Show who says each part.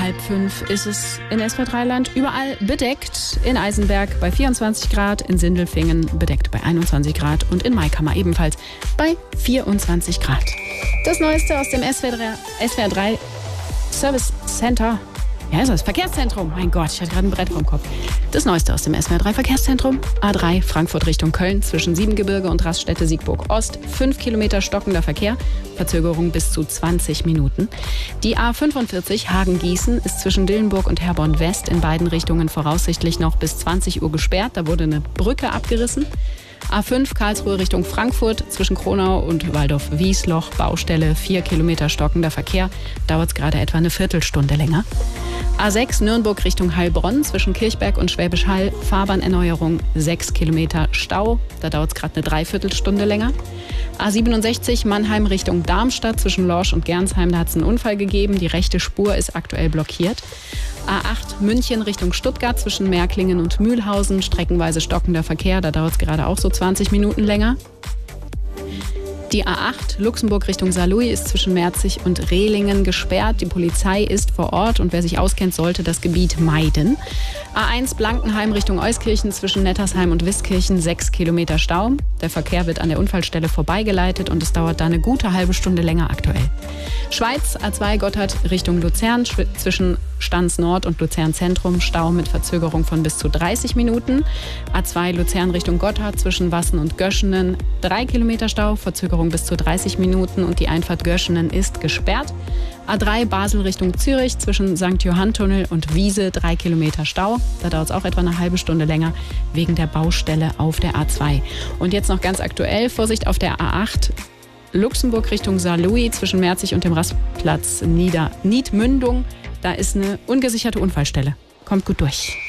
Speaker 1: 4:30 ist es in SWR3-Land. Überall bedeckt. In Eisenberg bei 24 Grad, in Sindelfingen bedeckt bei 21 Grad und in Maikammer ebenfalls bei 24 Grad. Das Neueste aus dem SWR3 Service Center. Ja, ist das Verkehrszentrum. Mein Gott, ich hatte gerade ein Brett vom Kopf. Das Neueste aus dem SWR3 Verkehrszentrum. A3 Frankfurt Richtung Köln zwischen Siebengebirge und Raststätte Siegburg Ost. 5 Kilometer stockender Verkehr. Verzögerung bis zu 20 Minuten. Die A45 Hagen-Gießen ist zwischen Dillenburg und Herborn West in beiden Richtungen voraussichtlich noch bis 20 Uhr gesperrt. Da wurde eine Brücke abgerissen. A5 Karlsruhe Richtung Frankfurt zwischen Kronau und Waldorf-Wiesloch. Baustelle, 4 Kilometer stockender Verkehr. Dauert es gerade etwa eine Viertelstunde länger. A6 Nürnberg Richtung Heilbronn zwischen Kirchberg und Schwäbisch Hall. Fahrbahnerneuerung, 6 Kilometer Stau. Da dauert es gerade eine Dreiviertelstunde länger. A67 Mannheim Richtung Darmstadt zwischen Lorsch und Gernsheim. Da hat es einen Unfall gegeben. Die rechte Spur ist aktuell blockiert. A8 München Richtung Stuttgart zwischen Märklingen und Mühlhausen. Streckenweise stockender Verkehr. Da dauert es gerade auch so 20 Minuten länger. Die A8 Luxemburg Richtung Saarlouis ist zwischen Merzig und Rehlingen gesperrt. Die Polizei ist vor Ort und wer sich auskennt, sollte das Gebiet meiden. A1 Blankenheim Richtung Euskirchen zwischen Nettersheim und Wiskirchen, 6 Kilometer Stau. Der Verkehr wird an der Unfallstelle vorbeigeleitet und es dauert da eine gute halbe Stunde länger aktuell. Schweiz A2 Gotthard Richtung Luzern zwischen Stans Nord und Luzern Zentrum, Stau mit Verzögerung von bis zu 30 Minuten. A2 Luzern Richtung Gotthard zwischen Wassen und Göschenen, 3 Kilometer Stau, Verzögerung bis zu 30 Minuten und die Einfahrt Göschenen ist gesperrt. A3 Basel Richtung Zürich zwischen St. Johann-Tunnel und Wiese, 3 Kilometer Stau. Da dauert es auch etwa eine halbe Stunde länger wegen der Baustelle auf der A2. Und jetzt noch ganz aktuell, Vorsicht auf der A8. Luxemburg Richtung Saarlouis zwischen Merzig und dem Rastplatz Niedmündung. Da ist eine ungesicherte Unfallstelle. Kommt gut durch.